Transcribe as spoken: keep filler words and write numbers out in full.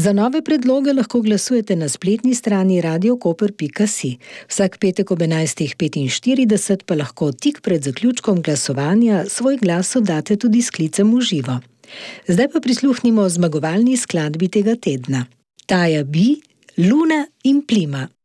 Za nove predloge lahko glasujete na spletni strani radio koper pika si. Vsak petek ob enajstih petinštirideset pa lahko tik pred zaključkom glasovanja svoj glas oddate tudi s klicem v živo. Zdaj pa prisluhnimo zmagovalni skladbi tega tedna. Taja Bi, Luna in plima.